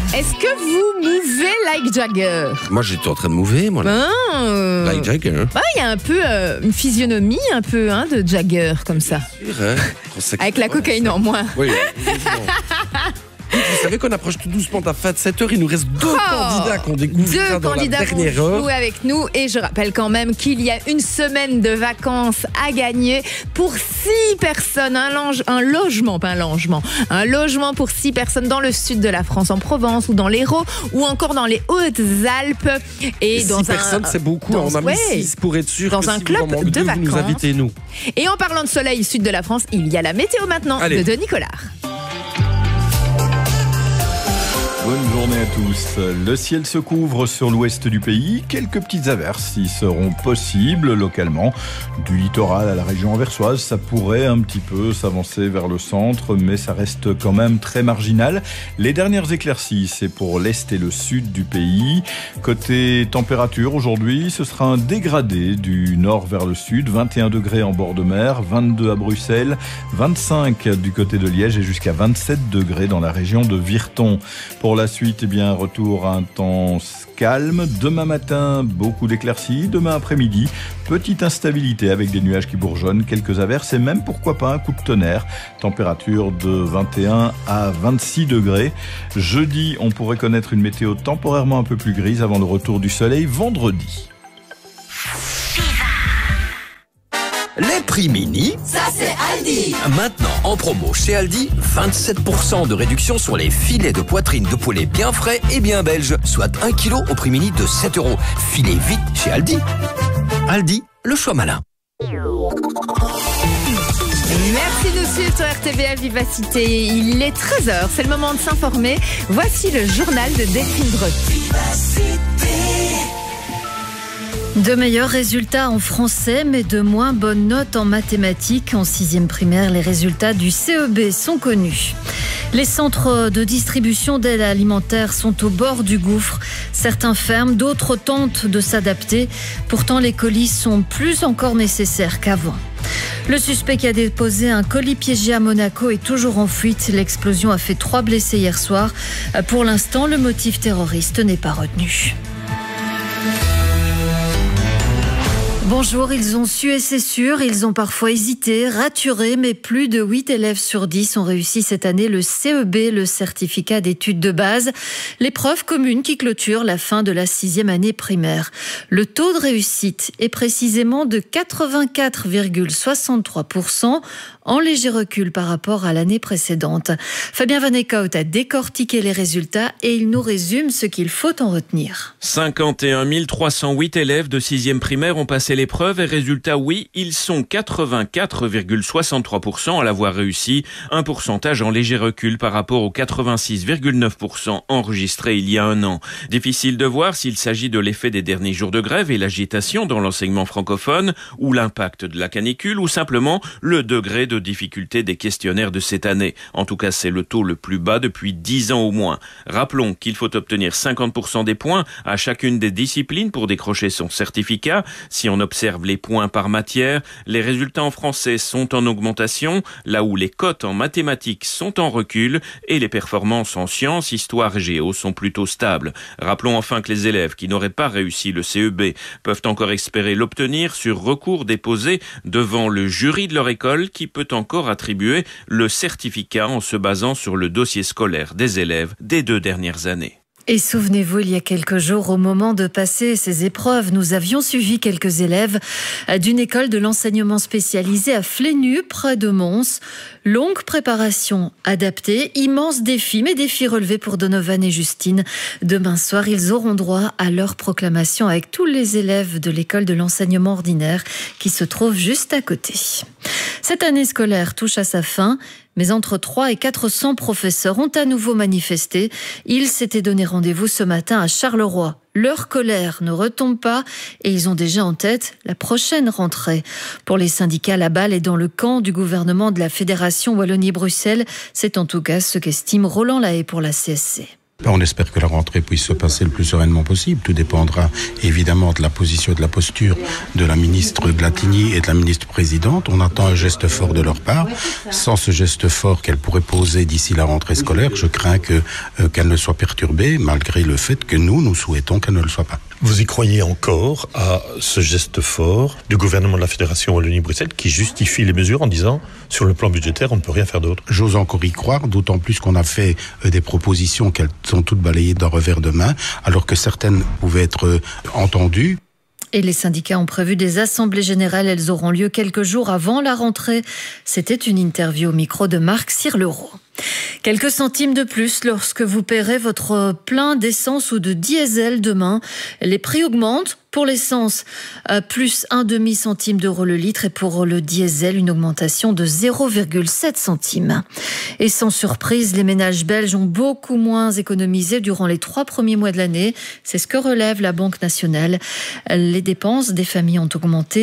Est-ce que vous mouvez like Jagger? Moi, j'étais en train de mouver, moi. Là. Like Jagger. Il y a un peu une physionomie un peu de Jagger comme ça. Avec la cocaïne en moins. Oui. Vous savez qu'on approche tout doucement de la fin de 7 heures. Il nous reste deux candidats qu'on découvre dans la dernière heure. Jouer avec nous. Et je rappelle quand même qu'il y a une semaine de vacances à gagner pour 6 personnes. Un logement pour 6 personnes dans le sud de la France, en Provence ou dans l'Hérault ou encore dans les Hautes-Alpes. Et 6 personnes, c'est beaucoup. On a mis 6 pour être sûr dans que un si club vous en manquez de deux, vacances. vous nous invitez, nous. Et en parlant de soleil sud de la France, il y a la météo maintenant de Denis Collard. Bonne journée à tous. Le ciel se couvre sur l'ouest du pays. Quelques petites averses y seront possibles localement. Du littoral à la région anversoise, ça pourrait un petit peu s'avancer vers le centre, mais ça reste quand même très marginal. Les dernières éclaircies, c'est pour l'est et le sud du pays. Côté température, aujourd'hui, ce sera un dégradé du nord vers le sud. 21 degrés en bord de mer, 22 à Bruxelles, 25 du côté de Liège et jusqu'à 27 degrés dans la région de Virton. Pour la suite, retour à un temps calme. Demain matin, beaucoup d'éclaircies. Demain après-midi, petite instabilité avec des nuages qui bourgeonnent, quelques averses et même, pourquoi pas, un coup de tonnerre. Température de 21 à 26 degrés. Jeudi, on pourrait connaître une météo temporairement un peu plus grise avant le retour du soleil vendredi. Les prix mini, ça c'est Aldi. Maintenant en promo chez Aldi, 27% de réduction sur les filets de poitrine de poulet bien frais et bien belges, soit 1 kg au prix mini de 7 €. Filez vite chez Aldi. Aldi, le choix malin. Merci de suivre sur RTVA Vivacité. Il est 13h, c'est le moment de s'informer. Voici le journal de Delphine Breton. De meilleurs résultats en français, mais de moins bonnes notes en mathématiques. En 6e primaire, les résultats du CEB sont connus. Les centres de distribution d'aide alimentaire sont au bord du gouffre. Certains ferment, d'autres tentent de s'adapter. Pourtant, les colis sont plus encore nécessaires qu'avant. Le suspect qui a déposé un colis piégé à Monaco est toujours en fuite. L'explosion a fait 3 blessés hier soir. Pour l'instant, le motif terroriste n'est pas retenu. Bonjour, ils ont su et c'est sûr, ils ont parfois hésité, raturé, mais plus de 8 élèves sur 10 ont réussi cette année le CEB, le certificat d'études de base, l'épreuve commune qui clôture la fin de la 6e année primaire. Le taux de réussite est précisément de 84,63%, en léger recul par rapport à l'année précédente. Fabien Van Eekhout a décortiqué les résultats et il nous résume ce qu'il faut en retenir. 51 308 élèves de 6e primaire ont passé l'épreuve et résultat, oui, ils sont 84,63% à l'avoir réussi, un pourcentage en léger recul par rapport aux 86,9% enregistrés il y a un an. Difficile de voir s'il s'agit de l'effet des derniers jours de grève et l'agitation dans l'enseignement francophone, ou l'impact de la canicule, ou simplement le degré de difficulté des questionnaires de cette année. En tout cas, c'est le taux le plus bas depuis 10 ans au moins. Rappelons qu'il faut obtenir 50% des points à chacune des disciplines pour décrocher son certificat. Si on observe les points par matière, les résultats en français sont en augmentation, là où les cotes en mathématiques sont en recul et les performances en sciences, histoire et géo sont plutôt stables. Rappelons enfin que les élèves qui n'auraient pas réussi le CEB peuvent encore espérer l'obtenir sur recours déposé devant le jury de leur école qui peut encore attribuer le certificat en se basant sur le dossier scolaire des élèves des 2 dernières années. Et souvenez-vous, il y a quelques jours, au moment de passer ces épreuves, nous avions suivi quelques élèves d'une école de l'enseignement spécialisé à Flénu, près de Mons. Longue préparation adaptée, immense défi, mais défi relevé pour Donovan et Justine. Demain soir, ils auront droit à leur proclamation avec tous les élèves de l'école de l'enseignement ordinaire qui se trouve juste à côté. Cette année scolaire touche à sa fin. Mais entre 300 et 400 professeurs ont à nouveau manifesté. Ils s'étaient donné rendez-vous ce matin à Charleroi. Leur colère ne retombe pas et ils ont déjà en tête la prochaine rentrée. Pour les syndicats, la balle est dans le camp du gouvernement de la Fédération Wallonie-Bruxelles. C'est en tout cas ce qu'estime Roland Lahaye pour la CSC. On espère que la rentrée puisse se passer le plus sereinement possible. Tout dépendra évidemment de la position et de la posture de la ministre Glatigny et de la ministre présidente. On attend un geste fort de leur part. Sans ce geste fort qu'elle pourrait poser d'ici la rentrée scolaire, je crains qu'elle ne soit perturbée, malgré le fait que nous souhaitons qu'elle ne le soit pas. Vous y croyez encore à ce geste fort du gouvernement de la Fédération Wallonie-Bruxelles qui justifie les mesures en disant, sur le plan budgétaire, on ne peut rien faire d'autre? J'ose encore y croire, d'autant plus qu'on a fait des propositions qu'elles sont toutes balayées d'un revers de main, alors que certaines pouvaient être entendues. Et les syndicats ont prévu des assemblées générales. Elles auront lieu quelques jours avant la rentrée. C'était une interview au micro de Marc Sirleroux. Quelques centimes de plus lorsque vous paierez votre plein d'essence ou de diesel demain. Les prix augmentent. Pour l'essence, plus 1,5 centime d'euro le litre, et pour le diesel, une augmentation de 0,7 centimes. Et sans surprise, les ménages belges ont beaucoup moins économisé durant les 3 premiers mois de l'année. C'est ce que relève la Banque nationale. Les dépenses des familles ont augmenté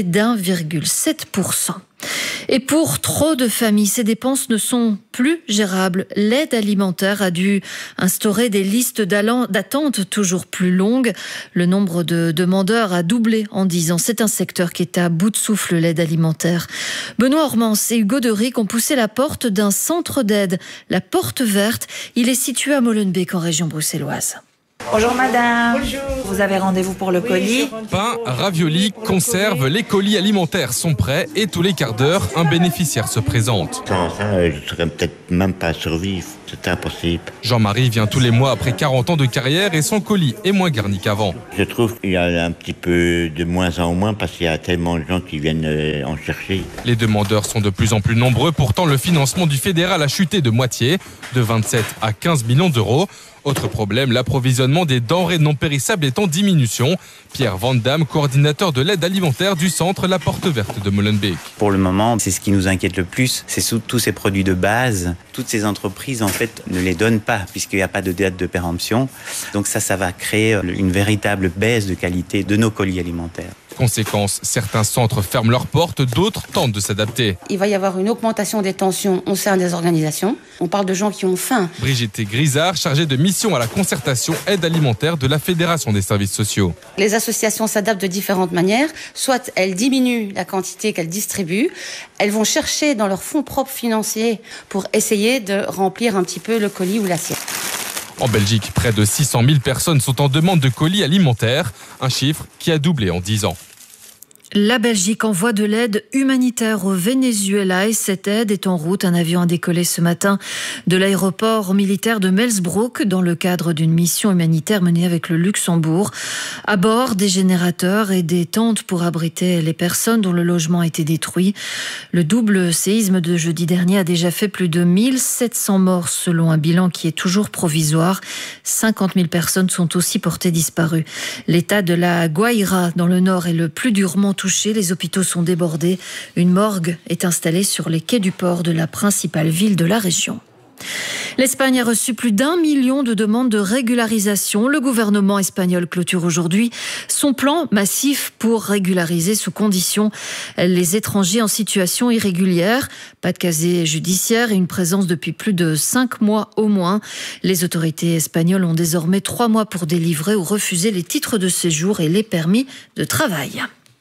d'1,7%. Et pour trop de familles, ces dépenses ne sont plus gérables. L'aide alimentaire a dû instaurer des listes d'attente toujours plus longues. Le nombre de demandeurs a doublé en 10 ans. C'est un secteur qui est à bout de souffle, l'aide alimentaire. Benoît Ormans et Hugo de Ric ont poussé la porte d'un centre d'aide, la Porte Verte. Il est situé à Molenbeek, en région bruxelloise. Bonjour madame. Bonjour. Vous avez rendez-vous pour le colis? Pain, raviolis, conserves, les colis alimentaires sont prêts et tous les quarts d'heure, un bénéficiaire se présente. Sans ça, je ne saurais peut-être même pas survivre. C'est impossible. Jean-Marie vient tous les mois après 40 ans de carrière et son colis est moins garni qu'avant. Je trouve qu'il y a un petit peu de moins en moins parce qu'il y a tellement de gens qui viennent en chercher. Les demandeurs sont de plus en plus nombreux. Pourtant, le financement du fédéral a chuté de moitié, de 27 à 15 millions d'euros. Autre problème, l'approvisionnement des denrées non périssables est en diminution. Pierre Van Damme, coordinateur de l'aide alimentaire du centre La Porte Verte de Molenbeek. Pour le moment, c'est ce qui nous inquiète le plus. C'est tous ces produits de base. Toutes ces entreprises, en fait, ne les donnent pas puisqu'il n'y a pas de date de péremption. Donc ça va créer une véritable baisse de qualité de nos colis alimentaires. Conséquence, certains centres ferment leurs portes, d'autres tentent de s'adapter. Il va y avoir une augmentation des tensions au sein des organisations. On parle de gens qui ont faim. Brigitte Grisard, chargée de mission à la concertation aide alimentaire de la Fédération des services sociaux. Les associations s'adaptent de différentes manières. Soit elles diminuent la quantité qu'elles distribuent, elles vont chercher dans leurs fonds propres financiers pour essayer de remplir un petit peu le colis ou l'assiette. En Belgique, près de 600 000 personnes sont en demande de colis alimentaires, un chiffre qui a doublé en 10 ans. La Belgique envoie de l'aide humanitaire au Venezuela et cette aide est en route. Un avion a décollé ce matin de l'aéroport militaire de Melsbroek dans le cadre d'une mission humanitaire menée avec le Luxembourg. À bord, des générateurs et des tentes pour abriter les personnes dont le logement a été détruit. Le double séisme de jeudi dernier a déjà fait plus de 1700 morts selon un bilan qui est toujours provisoire. 50 000 personnes sont aussi portées disparues. L'état de la Guaira dans le nord est le plus durement touchés, les hôpitaux sont débordés. Une morgue est installée sur les quais du port de la principale ville de la région. L'Espagne a reçu plus d'1 million de demandes de régularisation. Le gouvernement espagnol clôture aujourd'hui son plan massif pour régulariser sous conditions les étrangers en situation irrégulière. Pas de casier judiciaire et une présence depuis plus de 5 mois au moins. Les autorités espagnoles ont désormais 3 mois pour délivrer ou refuser les titres de séjour et les permis de travail.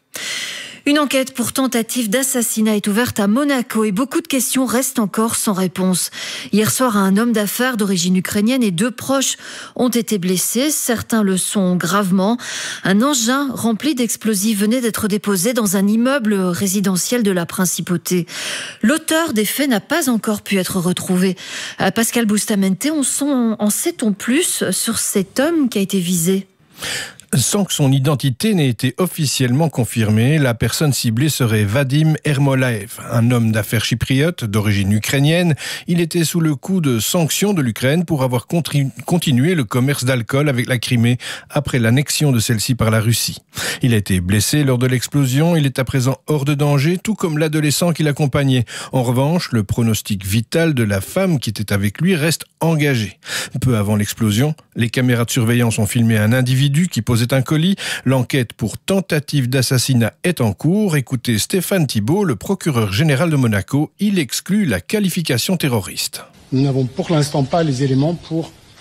Une enquête pour tentative d'assassinat est ouverte à Monaco et beaucoup de questions restent encore sans réponse. Hier soir, un homme d'affaires d'origine ukrainienne et 2 proches ont été blessés. Certains le sont gravement. Un engin rempli d'explosifs venait d'être déposé dans un immeuble résidentiel de la Principauté. L'auteur des faits n'a pas encore pu être retrouvé. Pascal Bustamante, en sait-on plus sur cet homme qui a été visé ? Sans que son identité n'ait été officiellement confirmée, la personne ciblée serait Vadim Ermolaev, un homme d'affaires chypriote d'origine ukrainienne. Il était sous le coup de sanctions de l'Ukraine pour avoir continué le commerce d'alcool avec la Crimée après l'annexion de celle-ci par la Russie. Il a été blessé lors de l'explosion, il est à présent hors de danger, tout comme l'adolescent qui l'accompagnait. En revanche, le pronostic vital de la femme qui était avec lui reste engagé. Peu avant l'explosion, les caméras de surveillance ont filmé un individu qui posait un colis. L'enquête pour tentative d'assassinat est en cours. Écoutez Stéphane Thibault, le procureur général de Monaco. Il exclut la qualification terroriste. Nous n'avons pour l'instant pas les éléments pour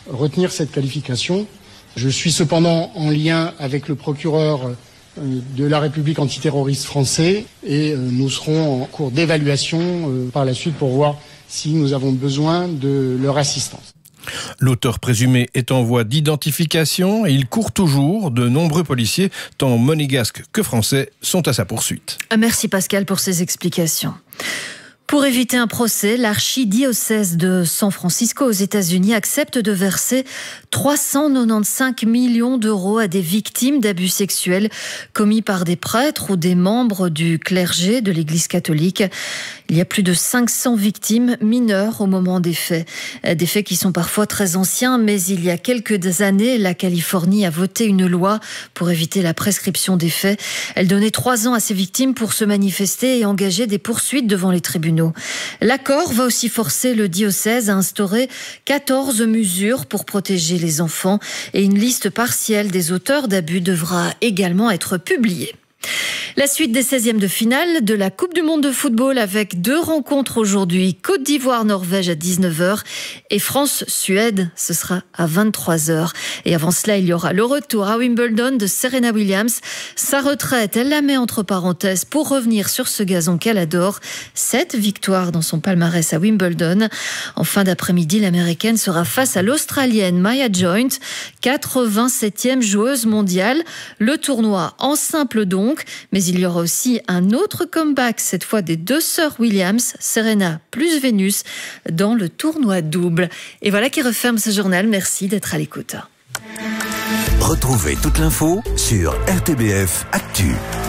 retenir cette qualification. Je suis cependant en lien avec le procureur de la République antiterroriste français et nous serons en cours d'évaluation par la suite pour voir si nous avons besoin de leur assistance. L'auteur présumé est en voie d'identification et il court toujours. De nombreux policiers, tant monégasques que français, sont à sa poursuite. Merci Pascal pour ces explications. Pour éviter un procès, l'archidiocèse de San Francisco aux États-Unis accepte de verser 395 millions d'euros à des victimes d'abus sexuels commis par des prêtres ou des membres du clergé de l'Église catholique. Il y a plus de 500 victimes mineures au moment des faits qui sont parfois très anciens, mais il y a quelques années, la Californie a voté une loi pour éviter la prescription des faits. Elle donnait 3 ans à ces victimes pour se manifester et engager des poursuites devant les tribunaux. L'accord va aussi forcer le diocèse à instaurer 14 mesures pour protéger les enfants et une liste partielle des auteurs d'abus devra également être publiée. La suite des 16e de finale de la Coupe du Monde de football avec 2 rencontres aujourd'hui. Côte d'Ivoire-Norvège à 19h et France-Suède, ce sera à 23h. Et avant cela, il y aura le retour à Wimbledon de Serena Williams. Sa retraite, elle la met entre parenthèses pour revenir sur ce gazon qu'elle adore. 7 victoires dans son palmarès à Wimbledon. En fin d'après-midi, l'Américaine sera face à l'Australienne Maya Joint, 87e joueuse mondiale. Le tournoi en simple donc, mais il y aura aussi un autre comeback, cette fois des 2 sœurs Williams, Serena plus Vénus, dans le tournoi double. Et voilà qui referme ce journal. Merci d'être à l'écoute. Retrouvez toute l'info sur RTBF Actu.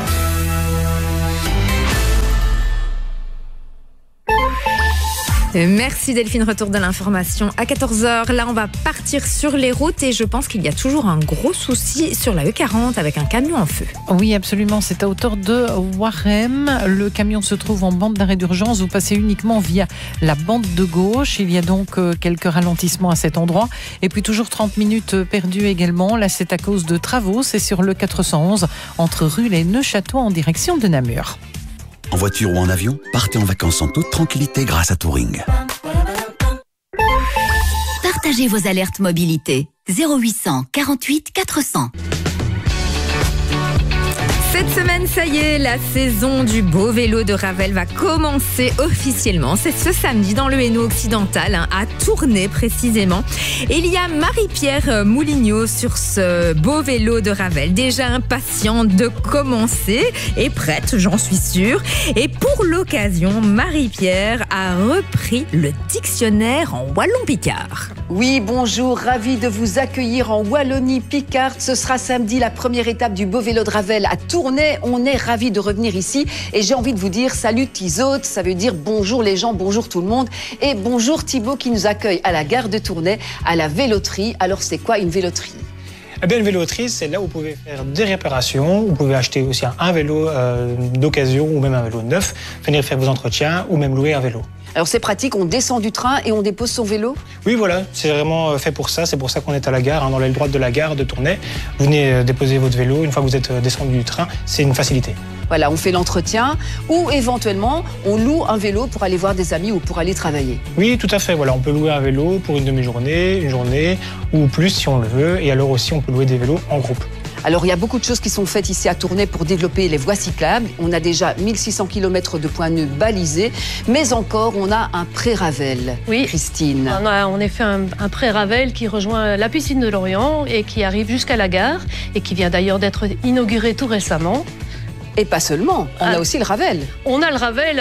Merci Delphine, retour de l'information à 14h. Là, on va partir sur les routes et je pense qu'il y a toujours un gros souci sur la E40 avec un camion en feu. Oui, absolument. C'est à hauteur de Warem. Le camion se trouve en bande d'arrêt d'urgence. Vous passez uniquement via la bande de gauche. Il y a donc quelques ralentissements à cet endroit. Et puis toujours 30 minutes perdues également. Là, c'est à cause de travaux. C'est sur le 411 entre Rueil et Neufchâteau en direction de Namur. En voiture ou en avion, partez en vacances en toute tranquillité grâce à Touring. Partagez vos alertes mobilité. 0800 48 400. Cette semaine, ça y est, la saison du beau vélo de Ravel va commencer officiellement. C'est ce samedi dans le Hainaut occidental, à Tournai précisément. Et il y a Marie-Pierre Moulignot sur ce beau vélo de Ravel, déjà impatiente de commencer et prête, j'en suis sûre. Et pour l'occasion, Marie-Pierre a repris le dictionnaire en wallon-picard. Oui, bonjour, ravi de vous accueillir en Wallonie-Picarde. Ce sera samedi la première étape du beau vélo de Ravel à Tournai. On est ravis de revenir ici et j'ai envie de vous dire salut Tizote, ça veut dire bonjour les gens, bonjour tout le monde et bonjour Thibaut qui nous accueille à la gare de Tournai, à la véloterie. Alors c'est quoi une véloterie ? Eh bien, une véloterie, c'est là où vous pouvez faire des réparations, vous pouvez acheter aussi un vélo d'occasion ou même un vélo neuf, venir faire vos entretiens ou même louer un vélo. Alors c'est pratique, on descend du train et on dépose son vélo ? Oui, voilà, c'est vraiment fait pour ça. C'est pour ça qu'on est à la gare, dans l'aile droite de la gare de Tournai. Vous venez déposer votre vélo, une fois que vous êtes descendu du train, c'est une facilité. Voilà, on fait l'entretien ou éventuellement on loue un vélo pour aller voir des amis ou pour aller travailler. Oui, tout à fait. Voilà, on peut louer un vélo pour une demi-journée, une journée ou plus si on le veut. Et alors aussi, on peut louer des vélos en groupe. Alors, il y a beaucoup de choses qui sont faites ici à Tournai pour développer les voies cyclables. On a déjà 1600 km de points nœuds balisés, mais encore, on a un pré-Ravel. Oui, Christine. On a en effet un pré-Ravel qui rejoint la piscine de Lorient et qui arrive jusqu'à la gare et qui vient d'ailleurs d'être inauguré tout récemment. Et pas seulement, on a aussi le Ravel. On a le Ravel,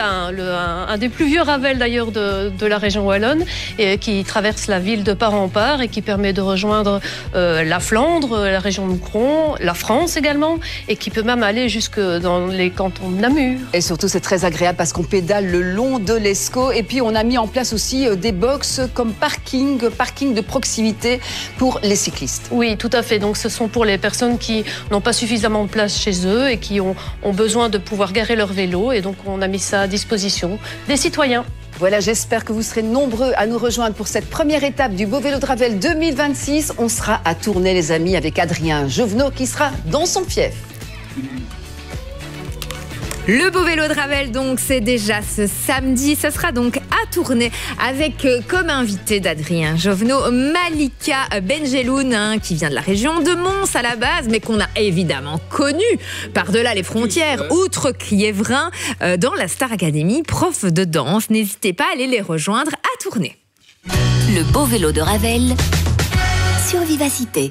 un des plus vieux Ravel d'ailleurs de la région wallonne, et qui traverse la ville de part en part et qui permet de rejoindre la Flandre, la région de Moucron, la France également, et qui peut même aller jusque dans les cantons de Namur. Et surtout c'est très agréable parce qu'on pédale le long de l'Escaut et puis on a mis en place aussi des box comme parking de proximité pour les cyclistes. Oui, tout à fait. Donc ce sont pour les personnes qui n'ont pas suffisamment de place chez eux et qui ont besoin de pouvoir garer leur vélo et donc on a mis ça à disposition des citoyens. Voilà, j'espère que vous serez nombreux à nous rejoindre pour cette première étape du beau vélo de Ravel 2026. On sera à Tournai les amis avec Adrien Jovenot qui sera dans son fief. Le beau vélo de Ravel, donc, c'est déjà ce samedi. Ça sera donc à Tournai avec comme invité d'Adrien Jovenot, Malika Benjeloun, qui vient de la région de Mons à la base, mais qu'on a évidemment connu par-delà les frontières, outre Kievrin, dans la Star Academy, prof de danse. N'hésitez pas à aller les rejoindre à Tournai. Le beau vélo de Ravel sur Vivacité.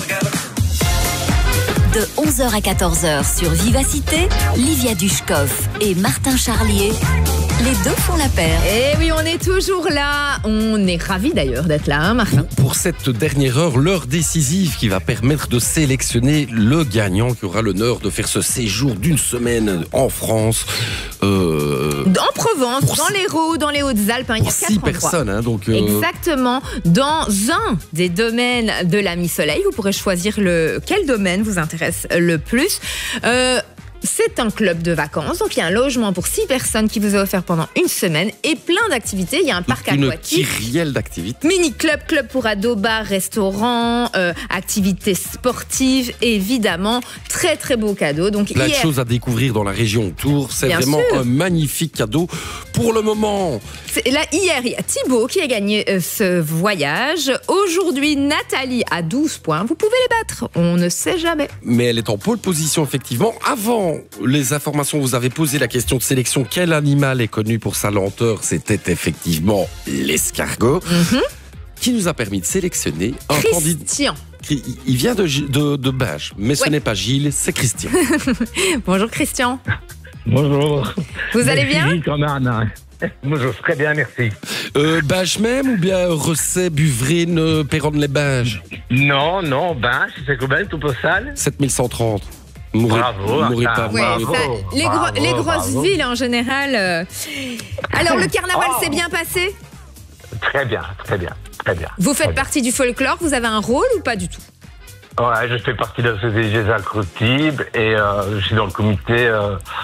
De 11h à 14h sur Vivacité, Livia Dushkov et Martin Charlier, les deux font la paire. Et oui, on est toujours là. On est ravis d'ailleurs d'être là, hein, Martin. Pour cette dernière heure, l'heure décisive qui va permettre de sélectionner le gagnant qui aura l'honneur de faire ce séjour d'une semaine en France. En Provence, dans l'Hérault, dans les Hautes-Alpes, il y a 4 6 personnes, hein, donc. Exactement. Dans un des domaines de la Mi-Soleil, vous pourrez choisir quel domaine vous intéresse le plus. C'est un club de vacances, donc il y a un logement pour 6 personnes qui vous est offert pendant une semaine et plein d'activités. Il y a un parc aquatique. Une kyrielle d'activités. Mini-club, club pour ados, bar, restaurant, activités sportives, évidemment. Très très beau cadeau. Donc, plein de choses à découvrir dans la région Tours. C'est bien vraiment sûr. un magnifique cadeau pour le moment. Là, hier, il y a Thibaut qui a gagné ce voyage. Aujourd'hui, Nathalie a 12 points. Vous pouvez les battre, on ne sait jamais. Mais elle est en pole position, effectivement. Avant les informations, vous avez posé la question de sélection. Quel animal est connu pour sa lenteur? C'était effectivement l'escargot, qui nous a permis de sélectionner un candidat. Il vient de Binge, mais ce n'est pas Gilles, c'est Christian. Bonjour Christian. Bonjour. Vous allez bien? Bonjour, très bien, merci. Binge même ou bien Recet, Buvrine, Péronne-les-Binges? Non, Binge, c'est combien tout au sale? 7130. Mourrez pas. Les grosses villes en général. Alors, le carnaval s'est bien passé? Très bien. Vous faites partie du folklore, vous avez un rôle ou pas du tout? Ouais, je fais partie de la société Gézal Crotib et je suis dans le comité